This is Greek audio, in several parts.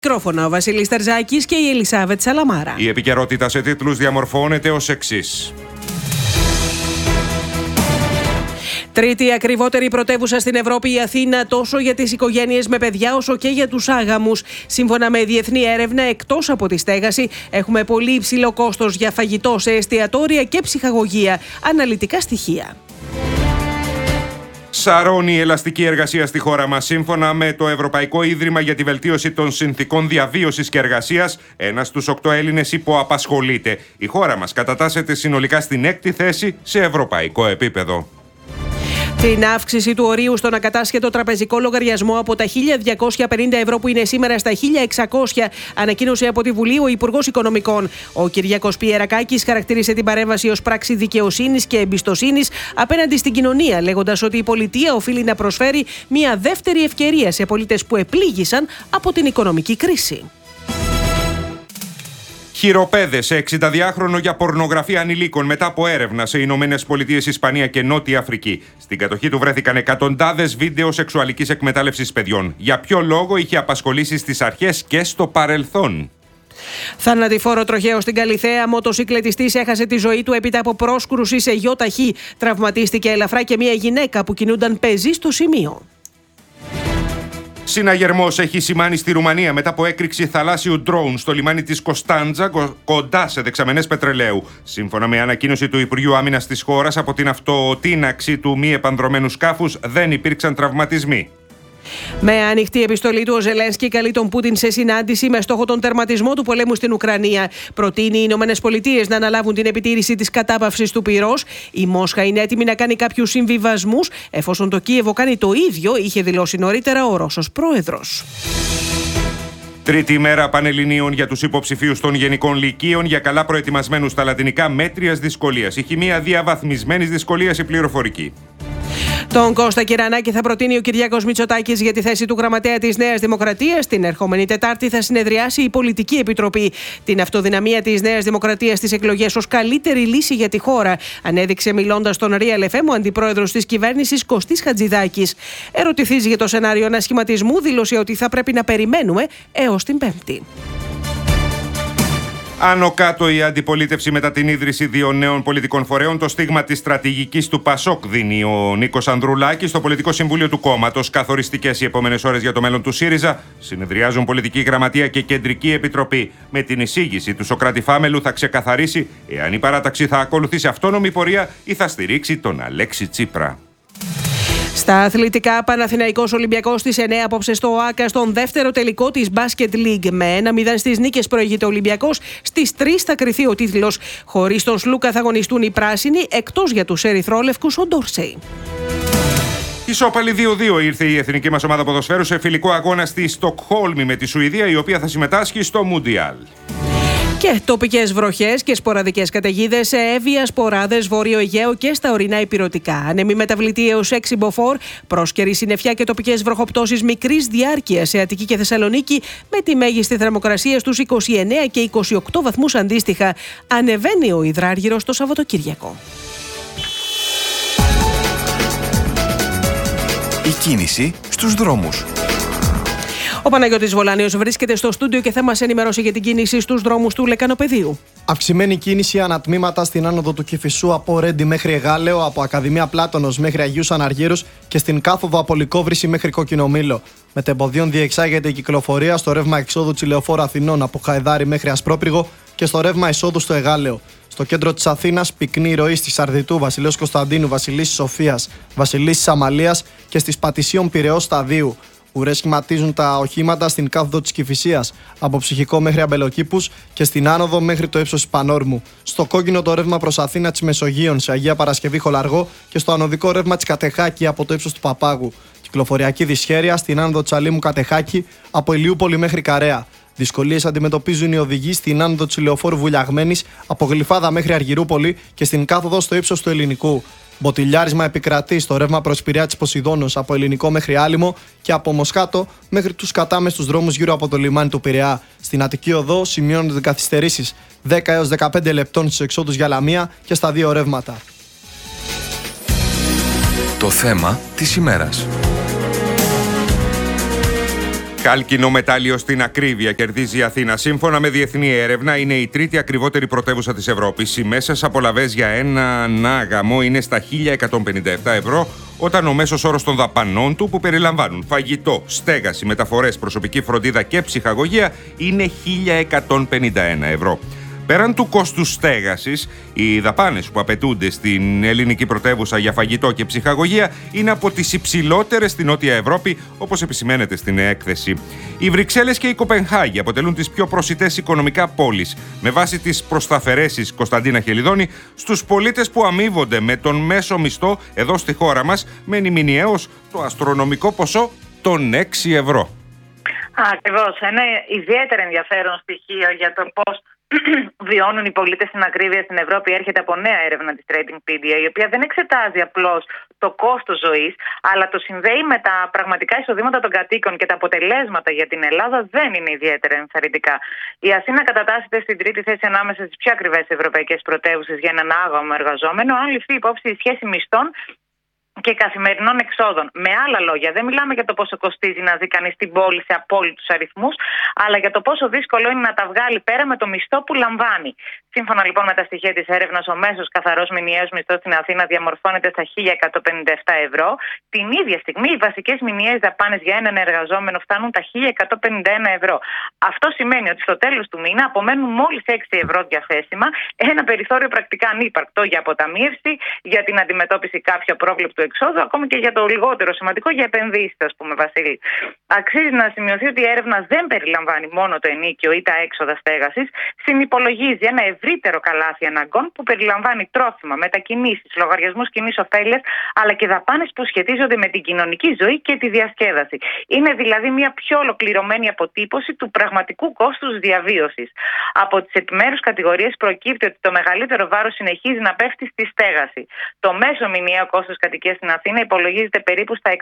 Μικρόφωνα ο Βασίλης Τερζάκης και η Ελισάβετ Σαλαμάρα. Η επικαιρότητα σε τίτλους διαμορφώνεται ως εξής. Τρίτη ακριβότερη πρωτεύουσα στην Ευρώπη η Αθήνα, τόσο για τις οικογένειες με παιδιά όσο και για τους άγαμους. Σύμφωνα με διεθνή έρευνα, εκτός από τη στέγαση, έχουμε πολύ υψηλό κόστος για φαγητό σε εστιατόρια και ψυχαγωγία. Αναλυτικά στοιχεία. Σαρώνει η ελαστική εργασία στη χώρα μας. Σύμφωνα με το Ευρωπαϊκό Ίδρυμα για τη Βελτίωση των Συνθηκών Διαβίωσης και Εργασίας, 1 στους 8 Έλληνες υποαπασχολείται. Η χώρα μας κατατάσσεται συνολικά στην 6η θέση σε ευρωπαϊκό επίπεδο. Την αύξηση του ορίου στον ακατάσχετο τραπεζικό λογαριασμό από τα 1.250 ευρώ που είναι σήμερα στα 1.600 ανακοίνωσε από τη Βουλή ο Υπουργός Οικονομικών. Ο Κυριάκος Πιερακάκης χαρακτήρισε την παρέμβαση ως πράξη δικαιοσύνης και εμπιστοσύνης απέναντι στην κοινωνία, λέγοντας ότι η πολιτεία οφείλει να προσφέρει μια δεύτερη ευκαιρία σε πολίτες που επλήγησαν από την οικονομική κρίση. Χειροπέδες σε 62χρονο για πορνογραφία ανηλίκων μετά από έρευνα σε Ηνωμένες Πολιτείες, Ισπανία και Νότια Αφρική. Στην κατοχή του βρέθηκαν εκατοντάδες βίντεο σεξουαλικής εκμετάλλευσης παιδιών. Για ποιο λόγο είχε απασχολήσει στις αρχές και στο παρελθόν. Θανατηφόρο τροχαίο στην Καλιθέα. Μοτοσυκλετιστής έχασε τη ζωή του έπειτα από πρόσκρουση σε γιο ταχύ. Τραυματίστηκε ελαφρά και μια γυναίκα που κινούνταν πεζή στο σημείο. Συναγερμός έχει σημάνει στη Ρουμανία μετά από έκρηξη θαλάσσιου ντρόουν στο λιμάνι της Κωνσταντζα, κοντά σε δεξαμενές πετρελαίου. Σύμφωνα με ανακοίνωση του Υπουργείου Άμυνας της χώρας, από την αυτοτείναξη του μη επανδρωμένου σκάφους δεν υπήρξαν τραυματισμοί. Με ανοιχτή επιστολή του, ο Ζελένσκι καλεί τον Πούτιν σε συνάντηση με στόχο τον τερματισμό του πολέμου στην Ουκρανία. Προτείνει οι Ηνωμένες Πολιτείες να αναλάβουν την επιτήρηση της κατάπαυσης του πυρός. Η Μόσχα είναι έτοιμη να κάνει κάποιους συμβιβασμούς, εφόσον το Κίεβο κάνει το ίδιο, είχε δηλώσει νωρίτερα ο Ρώσος πρόεδρος. Τρίτη ημέρα πανελληνίων για τους υποψηφίους των γενικών λυκείων για καλά προετοιμασμένους στα λατινικά μέτριας δυσκολίας. Η χημεία διαβαθμισμένης δυσκολίας, η πληροφορική. Τον Κώστα Κυρανάκη θα προτείνει ο Κυριάκος Μητσοτάκης για τη θέση του γραμματέα της Νέας Δημοκρατίας. Την ερχόμενη Τετάρτη θα συνεδριάσει η Πολιτική Επιτροπή. Την αυτοδυναμία της Νέας Δημοκρατίας στις εκλογές ως καλύτερη λύση για τη χώρα, ανέδειξε μιλώντας στον Real FM ο αντιπρόεδρος της κυβέρνησης Κωστής Χατζηδάκης. Ερωτηθείς για το σενάριο ανασχηματισμού, δήλωσε ότι θα πρέπει να περιμένουμε έως την Πέμπτη. Άνω κάτω η αντιπολίτευση μετά την ίδρυση 2 νέων πολιτικών φορέων. Το στίγμα της στρατηγικής του Πασόκ δίνει ο Νίκος Ανδρουλάκης στο Πολιτικό Συμβούλιο του κόμματος. Καθοριστικές οι επόμενες ώρες για το μέλλον του ΣΥΡΙΖΑ. Συνεδριάζουν Πολιτική Γραμματεία και Κεντρική Επιτροπή. Με την εισήγηση του Σωκράτη Φάμελου θα ξεκαθαρίσει εάν η παράταξη θα ακολουθήσει αυτόνομη πορεία ή θα στηρίξει τον Αλέξη Τσίπρα. Στα αθλητικά, Παναθηναϊκός Ολυμπιακός στις 9 απόψε στο ΟΑΚΑ στον δεύτερο τελικό της Basket League. Με 1-0 στις νίκες προηγείται ο Ολυμπιακός. Στις 3 θα κριθεί ο τίτλος. Χωρίς τον Σλούκα θα αγωνιστούν οι πράσινοι, εκτός για τους ερυθρόλευκους ο Ντόρσεϊ. Ισόπαλη 2-2 ήρθε η εθνική μας ομάδα ποδοσφαίρου σε φιλικό αγώνα στη Στοκχόλμη με τη Σουηδία, η οποία θα συμμετάσχει στο Μουντιάλ. Και τοπικές βροχές και σποραδικές καταιγίδες σε Εύβοια, Σποράδες, Βόρειο Αιγαίο και στα ορεινά Ηπειρωτικά. Άνεμοι μεταβλητή έως 6 μποφόρ, πρόσκαιρη συννεφιά και τοπικές βροχοπτώσεις μικρής διάρκειας σε Αττική και Θεσσαλονίκη, με τη μέγιστη θερμοκρασία στους 29 και 28 βαθμούς αντίστοιχα. Ανεβαίνει ο υδράργυρος το Σαββατοκύριακο. Η κίνηση στους δρόμους. Ο Παναγιώτης Βολάνιος βρίσκεται στο στούντιο και θα μας ενημερώσει για την κίνηση στους δρόμους του Λεκανοπεδίου. Αυξημένη κίνηση ανατμήματα στην άνοδο του Κηφισού από Ρέντι μέχρι Εγάλεο, από Ακαδημία Πλάτωνος μέχρι Αγίους Αναργύρους και στην κάθοδο από Λυκόβρηση μέχρι Κοκκινομήλο. Μετεμποδίων διεξάγεται η κυκλοφορία στο ρεύμα εξόδου Τσιλεοφόρου Αθηνών από Χαϊδάρη μέχρι Ασπρόπυργο και στο ρεύμα εισόδου στο Εγάλεο. Στο κέντρο της Αθήνας, πυκνή ροή στη Σαρδιτού, Βασιλέως Κωνσταντίνου, Βασιλίσσης Σοφίας, Βασιλίσσης Αμαλίας και στις Πατησίων Πειραιώς Σταδίου. Ουρές σχηματίζουν τα οχήματα στην κάθοδο της Κηφισίας, από Ψυχικό μέχρι Αμπελοκήπους και στην άνοδο μέχρι το ύψος της Πανόρμου. Στο κόκκινο το ρεύμα προς Αθήνα της Μεσογείων, σε Αγία Παρασκευή Χολαργό και στο ανωδικό ρεύμα της Κατεχάκη από το ύψος του Παπάγου. Κυκλοφοριακή δυσχέρεια στην άνοδο της Αλήμου Κατεχάκη από Ηλιούπολη μέχρι Καρέα. Δυσκολίες αντιμετωπίζουν οι οδηγοί στην άνοδο της Ηλιοφόρου Βουλιαγμένης από Γλυφάδα μέχρι Αργυρούπολη και στην κάθοδο στο ύψος του Ελληνικού. Μποτιλιάρισμα επικρατεί στο ρεύμα προς Πειραιά της Ποσειδώνος από Ελληνικό μέχρι Άλυμο και από Μοσχάτο μέχρι τους κατάμεστους δρόμους γύρω από το λιμάνι του Πειραιά. Στην Αττική Οδό σημειώνονται καθυστερήσεις 10 έως 15 λεπτών στους εξόδους για Λαμία και στα 2 ρεύματα. Το θέμα της ημέρας. Κάλκινο μετάλλιο στην ακρίβεια κερδίζει η Αθήνα. Σύμφωνα με διεθνή έρευνα, είναι η τρίτη ακριβότερη πρωτεύουσα της Ευρώπης. Οι μέσες απολαβές για έναν γαμό είναι στα 1.157 ευρώ, όταν ο μέσος όρος των δαπανών του, που περιλαμβάνουν φαγητό, στέγαση, μεταφορές, προσωπική φροντίδα και ψυχαγωγία, είναι 1.151 ευρώ. Πέραν του κόστους στέγασης, οι δαπάνες που απαιτούνται στην ελληνική πρωτεύουσα για φαγητό και ψυχαγωγία είναι από τις υψηλότερες στην Νότια Ευρώπη, όπως επισημαίνεται στην έκθεση. Οι Βρυξέλλες και η Κοπενχάγη αποτελούν τις πιο προσιτές οικονομικά πόλεις, με βάση τις προσταφαιρέσεις Κωνσταντίνα Χελιδόνη, στους πολίτες που αμείβονται με τον μέσο μισθό εδώ στη χώρα μας, μένει μηνιαίος το αστρονομικό ποσό των 6 ευρώ. Ακριβώς. Ένα ιδιαίτερα ενδιαφέρον στοιχείο για το πώς βιώνουν οι πολίτες στην ακρίβεια στην Ευρώπη έρχεται από νέα έρευνα της Ratingpedia, η οποία δεν εξετάζει απλώς το κόστος ζωής, αλλά το συνδέει με τα πραγματικά εισοδήματα των κατοίκων, και τα αποτελέσματα για την Ελλάδα δεν είναι ιδιαίτερα ενθαρρυντικά. Η Αθήνα κατατάσσεται στην τρίτη θέση ανάμεσα στις πιο ακριβές ευρωπαϊκές πρωτεύουσες για έναν άγαμο εργαζόμενο, αν ληφθεί υπόψη η σχέση μισθών και καθημερινών εξόδων. Με άλλα λόγια, δεν μιλάμε για το πόσο κοστίζει να ζει κανείς στην πόλη σε απόλυτους αριθμούς, αλλά για το πόσο δύσκολο είναι να τα βγάλει πέρα με το μισθό που λαμβάνει. Σύμφωνα λοιπόν με τα στοιχεία της έρευνας, ο μέσος καθαρός μηνιαίος μισθός στην Αθήνα διαμορφώνεται στα 1.157 ευρώ. Την ίδια στιγμή, οι βασικές μηνιαίες δαπάνες για έναν εργαζόμενο φτάνουν τα 1.151 ευρώ. Αυτό σημαίνει ότι στο τέλος του μήνα απομένουν μόλις 6 ευρώ διαθέσιμα, ένα περιθώριο πρακτικά ανύπαρκτο για αποταμίευση, για την αντιμετώπιση κάποιου απρόβλεπτου εξόδου, ακόμη και για το λιγότερο σημαντικό, για επενδύσεις, ας πούμε, Βασίλη. Αξίζει να σημειωθεί ότι η έρευνα δεν περιλαμβάνει μόνο το ενοίκιο ή τα έξοδα στέγασης, συνυπολογίζει ένα ευρύτερο καλάθι αναγκών που περιλαμβάνει τρόφιμα, μετακινήσεις, λογαριασμούς κοινής ωφέλειας, αλλά και δαπάνες που σχετίζονται με την κοινωνική ζωή και τη διασκέδαση. Είναι δηλαδή μια πιο ολοκληρωμένη αποτύπωση του πραγματικού κόστους διαβίωσης. Από τις επιμέρους κατηγορίες προκύπτει ότι το μεγαλύτερο βάρος συνεχίζει να πέφτει στη στέγαση. Το μέσο μηνιαίο κόστος κατοικίας στην Αθήνα υπολογίζεται περίπου στα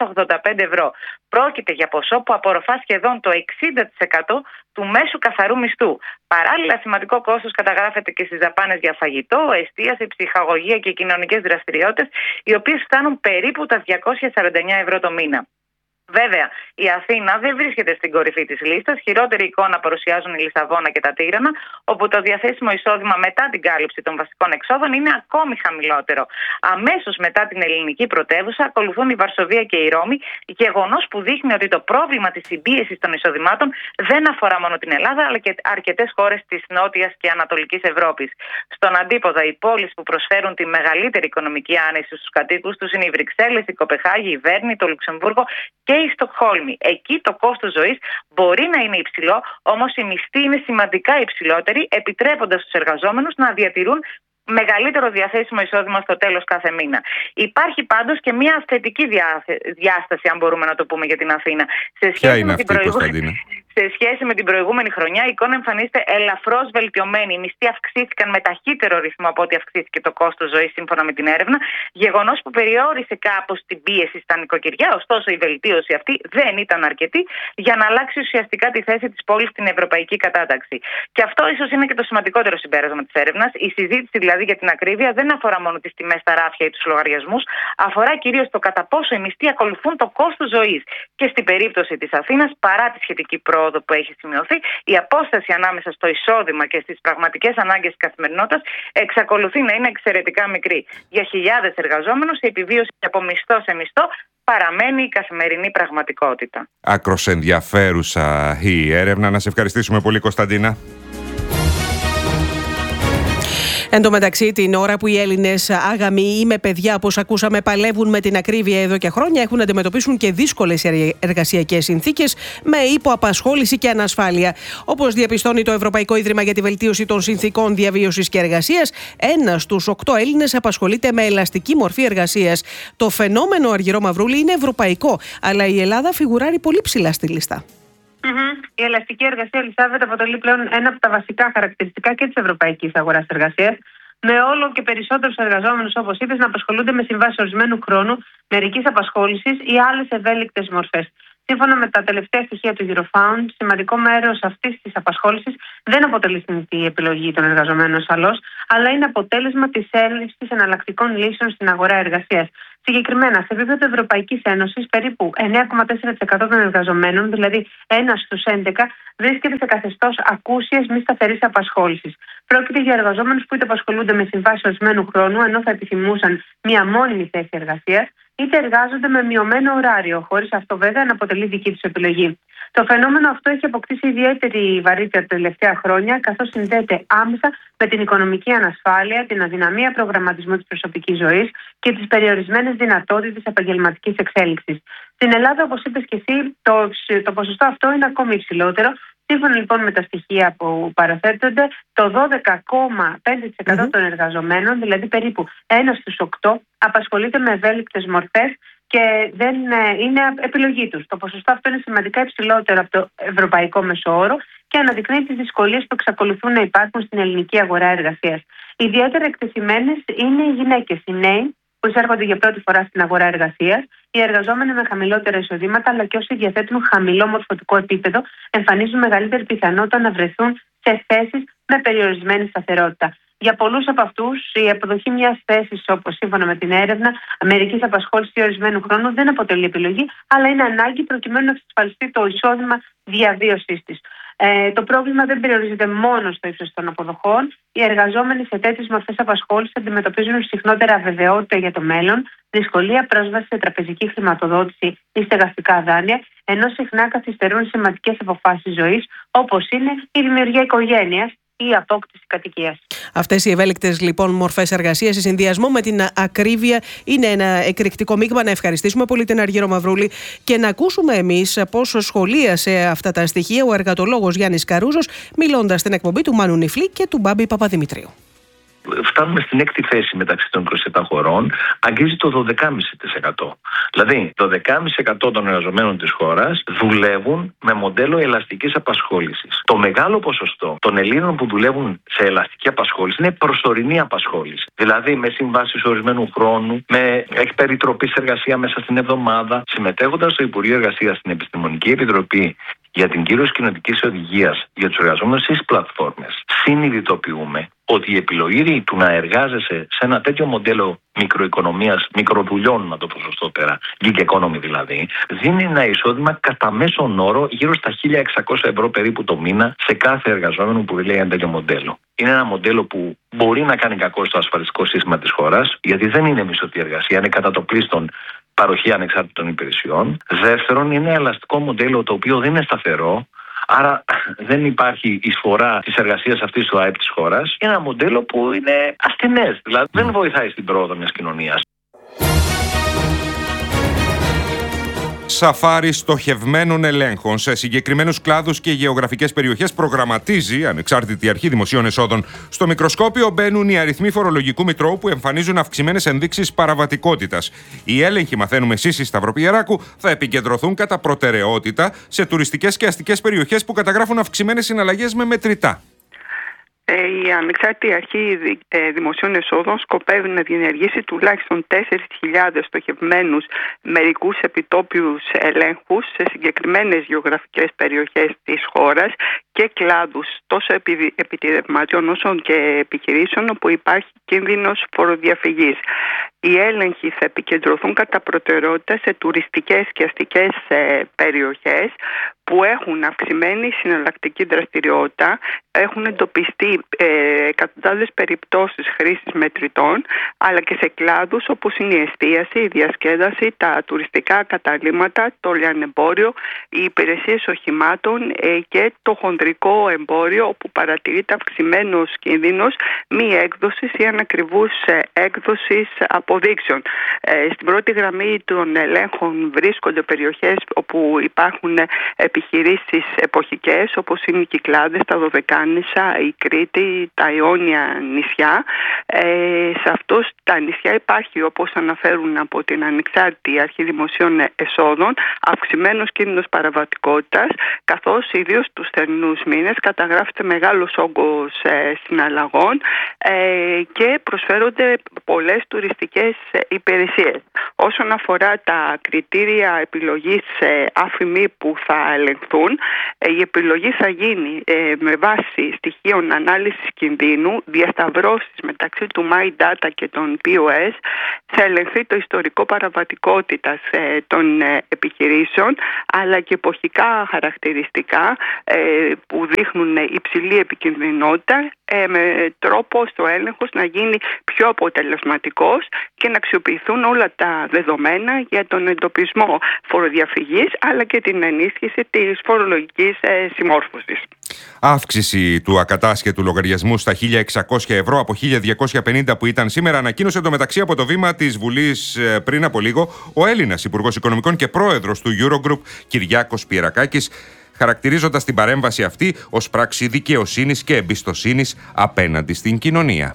685 ευρώ. Πρόκειται για ποσό που απορροφά σχεδόν το 60% του μέσου καθαρού μισθού. Παράλληλα, σημαντικό κόστος καταγράφεται και στις δαπάνες για φαγητό, εστίαση, ψυχαγωγία και κοινωνικές δραστηριότητες, οι οποίες φτάνουν περίπου τα 249 ευρώ το μήνα. Βέβαια, η Αθήνα δεν βρίσκεται στην κορυφή της λίστας. Χειρότερη εικόνα παρουσιάζουν η Λισαβόνα και τα Τύρανα, όπου το διαθέσιμο εισόδημα μετά την κάλυψη των βασικών εξόδων είναι ακόμη χαμηλότερο. Αμέσως μετά την ελληνική πρωτεύουσα ακολουθούν η Βαρσοβία και η Ρώμη, γεγονός που δείχνει ότι το πρόβλημα της συμπίεσης των εισοδημάτων δεν αφορά μόνο την Ελλάδα, αλλά και αρκετές χώρες της Νότιας και Ανατολικής Ευρώπης. Στον αντίποδα, οι πόλεις που προσφέρουν τη μεγαλύτερη οικονομική άνεση στους κατοίκους τους είναι οι Βρυξέλλες, η Κοπεχάγη, η Βέρνη, το Λουξεμβούργο και η Στοκχόλμη. Εκεί το κόστος ζωής μπορεί να είναι υψηλό, όμως η μισθή είναι σημαντικά υψηλότερη, επιτρέποντας στους εργαζόμενους να διατηρούν μεγαλύτερο διαθέσιμο εισόδημα στο τέλος κάθε μήνα. Υπάρχει πάντως και μια θετική διάσταση, αν μπορούμε να το πούμε, για την Αθήνα. Ποια είναι αυτή, Κωνσταντίνα? Σε σχέση με την προηγούμενη χρονιά, η εικόνα εμφανίζεται ελαφρώς βελτιωμένη. Οι μισθοί αυξήθηκαν με ταχύτερο ρυθμό από ό,τι αυξήθηκε το κόστος ζωής, σύμφωνα με την έρευνα. Γεγονός που περιόρισε κάπως την πίεση στα νοικοκυριά. Ωστόσο, η βελτίωση αυτή δεν ήταν αρκετή για να αλλάξει ουσιαστικά τη θέση της πόλης στην ευρωπαϊκή κατάταξη. Και αυτό ίσως είναι και το σημαντικότερο συμπέρασμα της έρευνας. Η συζήτηση δηλαδή για την ακρίβεια δεν αφορά μόνο τις τιμές στα ράφια ή τους λογαριασμούς, αφορά κυρίως το κατά πόσο οι μισθοί ακολουθούν το κόστος ζωής. Και στην περίπτωση της Αθήνας, παρά τη σχετική πρόοδο που έχει σημειωθεί, η απόσταση ανάμεσα στο εισόδημα και στις πραγματικές ανάγκες της καθημερινότητας εξακολουθεί να είναι εξαιρετικά μικρή. Για χιλιάδες εργαζόμενους, η επιβίωση από μισθό σε μισθό παραμένει η καθημερινή πραγματικότητα. Άκρως ενδιαφέρουσα η έρευνα. Να σε ευχαριστήσουμε πολύ, Κωνσταντίνα. Εν τω μεταξύ, την ώρα που οι Έλληνες άγαμοι ή με παιδιά, όπως ακούσαμε, παλεύουν με την ακρίβεια εδώ και χρόνια, έχουν να αντιμετωπίσουν και δύσκολες εργασιακές συνθήκες με υποαπασχόληση και ανασφάλεια. Όπως διαπιστώνει το Ευρωπαϊκό Ίδρυμα για τη Βελτίωση των Συνθήκων Διαβίωσης και Εργασίας, 1 στους 8 Έλληνες απασχολείται με ελαστική μορφή εργασίας. Το φαινόμενο, Αργυρό Μαυρούλη, είναι ευρωπαϊκό, αλλά η Ελλάδα φιγουράρει πολύ ψηλά στη λίστα. Η ελαστική εργασία, Ελισάβετ, αποτελεί πλέον ένα από τα βασικά χαρακτηριστικά και της ευρωπαϊκής αγοράς εργασίας, με όλο και περισσότερους εργαζόμενους, όπως είπες, να απασχολούνται με συμβάσεις ορισμένου χρόνου, μερικής απασχόλησης ή άλλες ευέλικτες μορφές. Σύμφωνα με τα τελευταία στοιχεία του Eurofound, σημαντικό μέρος αυτής της απασχόλησης δεν αποτελεί συνηθή επιλογή των εργαζομένων ασφαλώς, αλλά είναι αποτέλεσμα της έλλειψης εναλλακτικών λύσεων στην αγορά εργασίας. Συγκεκριμένα, σε επίπεδο Ευρωπαϊκής Ένωσης, περίπου 9,4% των εργαζομένων, δηλαδή 1 στους 11, βρίσκεται σε καθεστώς ακούσιας μη σταθερής απασχόλησης. Πρόκειται για εργαζόμενους που είτε απασχολούνται με συμβάσεις ορισμένου χρόνου, ενώ θα επιθυμούσαν μία μόνιμη θέση εργασίας, είτε εργάζονται με μειωμένο ωράριο, χωρίς αυτό βέβαια να αποτελεί δική τους επιλογή. Το φαινόμενο αυτό έχει αποκτήσει ιδιαίτερη βαρύτητα τα τελευταία χρόνια, καθώς συνδέεται άμεσα με την οικονομική ανασφάλεια, την αδυναμία προγραμματισμού της προσωπικής ζωής και τις περιορισμένες δυνατότητες επαγγελματικής εξέλιξης. Στην Ελλάδα, όπως είπες και εσύ, το ποσοστό αυτό είναι ακόμη υψηλότερο. Σύμφωνα λοιπόν με τα στοιχεία που παραθέτονται, το 12,5% των εργαζομένων, δηλαδή περίπου 1 στους 8, απασχολείται με ευέλικτες μορφές και δεν είναι επιλογή τους. Το ποσοστό αυτό είναι σημαντικά υψηλότερο από το ευρωπαϊκό μεσόωρο και αναδεικνύει τις δυσκολίες που εξακολουθούν να υπάρχουν στην ελληνική αγορά εργασίας. Ιδιαίτερα εκτεθειμένες είναι οι γυναίκες, οι νέοι που εισέρχονται για πρώτη φορά στην αγορά εργασίας, οι εργαζόμενοι με χαμηλότερα εισοδήματα, αλλά και όσοι διαθέτουν χαμηλό μορφωτικό επίπεδο, εμφανίζουν μεγαλύτερη πιθανότητα να βρεθούν σε θέσεις με περιορισμένη σταθερότητα. Για πολλούς από αυτούς, η αποδοχή μιας θέσης, όπως σύμφωνα με την έρευνα, μερικής απασχόλησης ορισμένου χρόνου, δεν αποτελεί επιλογή, αλλά είναι ανάγκη προκειμένου να εξασφαλιστεί το εισόδημα διαβίωσής της. Το πρόβλημα δεν περιορίζεται μόνο στο ύψος των αποδοχών. Οι εργαζόμενοι σε τέτοιες μορφές απασχόλησης αντιμετωπίζουν συχνότερα αβεβαιότητα για το μέλλον, δυσκολία πρόσβαση σε τραπεζική χρηματοδότηση ή στεγαστικά δάνεια, ενώ συχνά καθυστερούν σημαντικές αποφάσεις ζωής, όπως είναι η δημιουργία οικογένειας ή η απόκτηση κατοικίας. Αυτές οι ευέλικτες λοιπόν μορφές εργασίας, σε συνδυασμό με την ακρίβεια, είναι ένα εκρηκτικό μείγμα. Να ευχαριστήσουμε πολύ την Αργύρο Μαυρούλη και να ακούσουμε εμείς πώς σχολίασε αυτά τα στοιχεία ο εργατολόγος Γιάννης Καρούζος, μιλώντας στην εκπομπή του Μάνου Νιφλή και του Μπάμπη Παπαδημητρίου. Φτάνουμε στην 6η θέση μεταξύ των 27 χωρών, αγγίζει το 12,5%. Δηλαδή, το 12,5% των εργαζομένων της χώρας δουλεύουν με μοντέλο ελαστικής απασχόλησης. Το μεγάλο ποσοστό των Ελλήνων που δουλεύουν σε ελαστική απασχόληση είναι προσωρινή απασχόληση. Δηλαδή, με συμβάσεις ορισμένου χρόνου, με εκπεριτροπή εργασία μέσα στην εβδομάδα, συμμετέχοντας στο Υπουργείο Εργασίας στην Επιστημονική Επιτροπή για την κύρωση κοινοτικής οδηγίας για τους εργαζόμενους στις πλατφόρμες, συνειδητοποιούμε ότι η επιλογή του να εργάζεσαι σε ένα τέτοιο μοντέλο μικροοικονομίας, μικροδουλειών, να το πω σωστότερα, gig economy δηλαδή, δίνει ένα εισόδημα κατά μέσον όρο γύρω στα 1.600 ευρώ περίπου το μήνα σε κάθε εργαζόμενο που δουλεύει ένα τέτοιο μοντέλο. Είναι ένα μοντέλο που μπορεί να κάνει κακό στο ασφαλιστικό σύστημα της χώρας, γιατί δεν είναι μισθωτή εργασία, είναι κατά το πλείστον παροχή ανεξάρτητων υπηρεσιών. Δεύτερον, είναι ένα ελαστικό μοντέλο το οποίο δεν είναι σταθερό. Άρα δεν υπάρχει εισφορά της εργασίας αυτής στο ΑΕΠ της χώρας. Είναι ένα μοντέλο που είναι ασθενές, δηλαδή δεν βοηθάει στην πρόοδο μιας κοινωνίας. Σαφάρι στοχευμένων ελέγχων σε συγκεκριμένους κλάδους και γεωγραφικές περιοχές προγραμματίζει ανεξάρτητη αρχή δημοσίων εσόδων. Στο μικροσκόπιο μπαίνουν οι αριθμοί φορολογικού μητρώου που εμφανίζουν αυξημένες ενδείξεις παραβατικότητας. Οι έλεγχοι, μαθαίνουμε Σύση Σταυροπιεράκου, θα επικεντρωθούν κατά προτεραιότητα σε τουριστικές και αστικές περιοχές που καταγράφουν αυξημένες συναλλαγές με μετρητά. Η Ανεξάρτητη Αρχή Δημοσίων Εσόδων σκοπεύει να διενεργήσει τουλάχιστον 4.000 στοχευμένους μερικούς επιτόπιους ελέγχους σε συγκεκριμένες γεωγραφικές περιοχές της χώρας και κλάδους τόσο επιτηρευματιών όσο και επιχειρήσεων όπου υπάρχει κίνδυνος φοροδιαφυγής. Οι έλεγχοι θα επικεντρωθούν κατά προτεραιότητα σε τουριστικές και αστικές περιοχές που έχουν αυξημένη συναλλακτική δραστηριότητα, έχουν εντοπιστεί εκατοντάδες περιπτώσεις χρήσης μετρητών, αλλά και σε κλάδους όπως είναι η εστίαση, η διασκέδαση, τα τουριστικά καταλύματα, το λιανεμπόριο, οι υπηρεσίες οχημάτων και το χονδρικό εμπόριο, όπου παρατηρείται αυξημένος κίνδυνος μη έκδοσης ή ανακριβούς έκδοσης αποδείξεων. Στην πρώτη γραμμή των ελέγχων βρίσκονται περιοχές όπου υπάρχουν επιχειρήσεις εποχικές, όπως είναι οι Κυκλάδες, τα Δωδεκάνησα, η Κρήτη, τα Ιόνια νησιά. Σε αυτούς τα νησιά υπάρχει, όπως αναφέρουν από την Ανεξάρτητη Αρχή Δημοσίων Εσόδων, αυξημένος κίνδυνος παραβατικότητας, καθώς ιδίως τους θερινούς επόμενους μήνες καταγράφεται μεγάλος όγκος συναλλαγών και προσφέρονται πολλές τουριστικές υπηρεσίες. Όσον αφορά τα κριτήρια επιλογής ΑΦΜΗ που θα ελεγχθούν, η επιλογή θα γίνει με βάση στοιχείων ανάλυσης κινδύνου, διασταυρώσεις μεταξύ του My Data και των POS, θα ελεγχθεί το ιστορικό παραβατικότητας των επιχειρήσεων, αλλά και εποχικά χαρακτηριστικά που δείχνουν υψηλή επικινδυνότητα, με τρόπο στο έλεγχος να γίνει πιο αποτελεσματικός και να αξιοποιηθούν όλα τα δεδομένα για τον εντοπισμό φοροδιαφυγής, αλλά και την ενίσχυση της φορολογικής συμμόρφωσης. Αύξηση του ακατάσχετου λογαριασμού στα 1.600 ευρώ από 1.250 που ήταν σήμερα, ανακοίνωσε εντωμεταξύ από το βήμα της Βουλής πριν από λίγο ο Έλληνας Υπουργός Οικονομικών και Πρόεδρος του Eurogroup, Κυριάκος Πιερακάκης, χαρακτηρίζοντας την παρέμβαση αυτή ως πράξη δικαιοσύνης και εμπιστοσύνης απέναντι στην κοινωνία.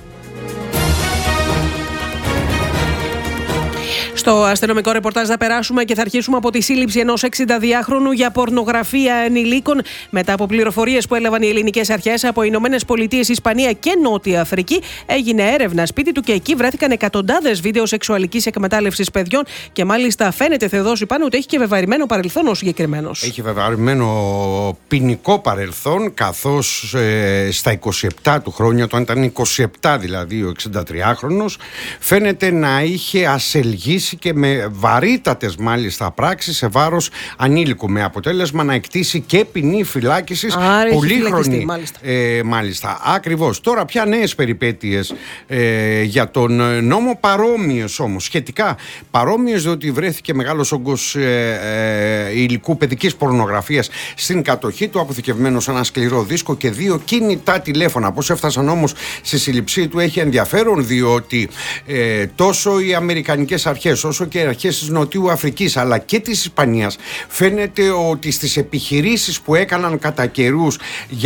Στο αστυνομικό ρεπορτάζ θα περάσουμε και θα αρχίσουμε από τη σύλληψη ενός 62χρονου για πορνογραφία ενηλίκων. Μετά από πληροφορίες που έλαβαν οι ελληνικές αρχές από Ηνωμένες Πολιτείες, Ισπανία και Νότια Αφρική, έγινε έρευνα σπίτι του και εκεί βρέθηκαν εκατοντάδες βίντεο σεξουαλικής εκμετάλλευσης παιδιών. Και μάλιστα φαίνεται, Θεοδόση, πάνω ότι έχει και βεβαρημένο παρελθόν ο συγκεκριμένος. Έχει βεβαρημένο ποινικό παρελθόν, καθώς στα 27 του χρόνια, όταν ήταν 27 δηλαδή ο 63χρονος, φαίνεται να είχε ασελγήσει και με βαρύτατες μάλιστα πράξεις σε βάρος ανήλικου, με αποτέλεσμα να εκτίσει και ποινή φυλάκισης πολύχρονη. Μάλιστα. Ακριβώς. Τώρα πια νέες περιπέτειες για τον νόμο, παρόμοιες όμως, σχετικά παρόμοιες, διότι βρέθηκε μεγάλος όγκος υλικού παιδικής πορνογραφίας στην κατοχή του, αποθηκευμένο σε ένα σκληρό δίσκο και 2 κινητά τηλέφωνα. Πώς έφτασαν όμως στη σύλληψή του έχει ενδιαφέρον, διότι τόσο οι αμερικανικές αρχές όσο και οι αρχές της Νοτιού Αφρικής αλλά και της Ισπανίας, φαίνεται ότι στις επιχειρήσεις που έκαναν κατά καιρούς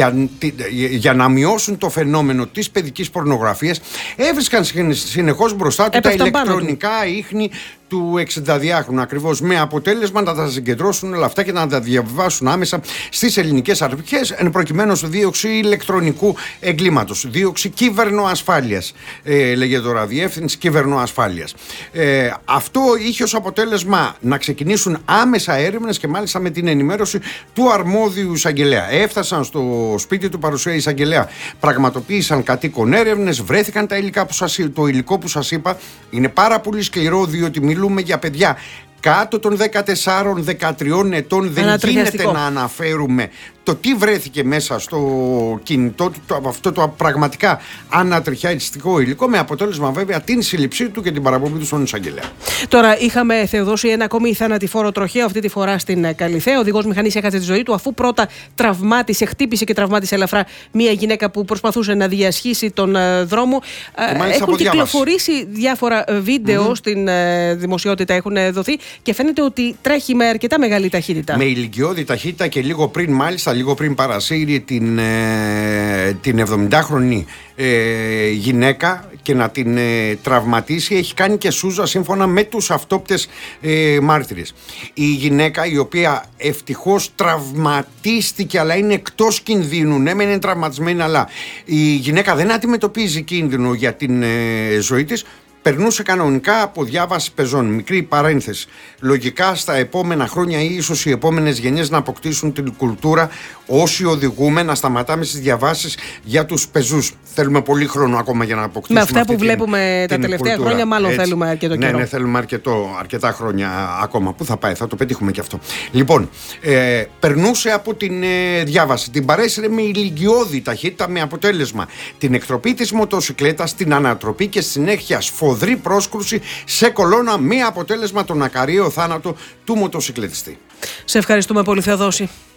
για να μειώσουν το φαινόμενο της παιδικής πορνογραφίας, έβρισκαν συνεχώς μπροστά του τα ηλεκτρονικά ίχνη του 62χρονου, ακριβώς, με αποτέλεσμα να τα συγκεντρώσουν όλα αυτά και να τα διαβιβάσουν άμεσα στις ελληνικές αρχές, εν προκειμένου δίωξη ηλεκτρονικού εγκλήματος, δίωξη κυβερνοασφάλειας, λέγεται τώρα, διεύθυνση κυβερνοασφάλειας. Αυτό είχε ως αποτέλεσμα να ξεκινήσουν άμεσα έρευνες και μάλιστα με την ενημέρωση του αρμόδιου εισαγγελέα. Έφτασαν στο σπίτι του παρουσία εισαγγελέα, πραγματοποίησαν κατοίκον έρευνες, βρέθηκαν το υλικό που σας είπα. Είναι πάρα πολύ σκληρό, διότι μιλούμε για παιδιά κάτω των 14-13 ετών. Δεν γίνεται να αναφέρουμε το τι βρέθηκε μέσα στο κινητό του, αυτό το πραγματικά ανατριχιαστικό υλικό, με αποτέλεσμα βέβαια την σύλληψή του και την παραπομπή του στον εισαγγελέα. Τώρα είχαμε, Θεοδόση, ένα ακόμη θανατηφόρο τροχαίο, αυτή τη φορά στην Καλιθέα. Ο οδηγός μηχανής έχασε τη ζωή του αφού πρώτα χτύπησε και τραυμάτισε ελαφρά μία γυναίκα που προσπαθούσε να διασχίσει τον δρόμο. Έχουν κυκλοφορήσει διάφορα βίντεο στην δημοσιότητα, έχουν δοθεί και φαίνεται ότι τρέχει με αρκετά μεγάλη ταχύτητα. Με ηλικιώδη ταχύτητα και λίγο πριν, μάλιστα, λίγο πριν παρασύρει την 70χρονη γυναίκα και να την τραυματίσει. Έχει κάνει και σούζα σύμφωνα με τους αυτόπτες μάρτυρες. Η γυναίκα, η οποία ευτυχώς τραυματίστηκε αλλά είναι εκτός κινδύνου, ναι μεν είναι τραυματισμένη, αλλά η γυναίκα δεν αντιμετωπίζει κίνδυνο για την ζωή της, περνούσε κανονικά από διάβαση πεζών. Μικρή παρένθεση. Λογικά στα επόμενα χρόνια ή ίσως οι επόμενες γενιές να αποκτήσουν την κουλτούρα, όσοι οδηγούμε, να σταματάμε στις διαβάσεις για τους πεζούς. Θέλουμε πολύ χρόνο ακόμα για να αποκτήσουμε. Με αυτά που βλέπουμε τα τελευταία κουλτούρα. Χρόνια, μάλλον έτσι. Θέλουμε αρκετό καιρό. Ναι, θέλουμε αρκετά χρόνια ακόμα. Πού θα πάει, θα το πετύχουμε και αυτό. Λοιπόν, περνούσε από την διάβαση. Την παρέσυρε με ηλικιώδη ταχύτητα, με αποτέλεσμα την εκτροπή της μοτοσυκλέτας, την ανατροπή και συνέχεια σφοδρή πρόσκρουση σε κολόνα, με αποτέλεσμα τον ακαριαίο θάνατο του μοτοσυκλετιστή. Σε ευχαριστούμε πολύ, Θεοδόση.